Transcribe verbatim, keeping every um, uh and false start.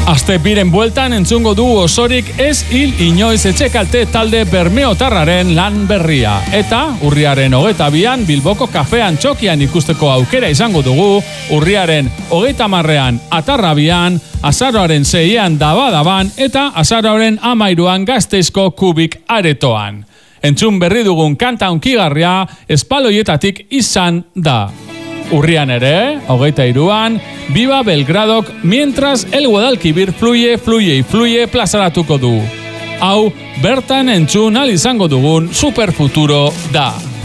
Aste biren bueltan entzungo du osorik ez hil inoiz etxekalte talde bermeotarraren lan berria. Eta urriaren hogeta bian Bilboko kafean txokian ikusteko aukera izango dugu, urriaren hogeita marrean Atarrabian, azaroaren zeian Dabadaban eta azaroaren amairuan Gasteizko Kubik aretoan. Entzun berri dugun kanta hunkigarria espaloietatik izan da. Urrian ere, hogeita iruan, Viva Belgradok mientras el Guadalquivir fluye, fluye y fluye plazaratuko du. Hau, bertan entzun al izango dugun Superfuturo da.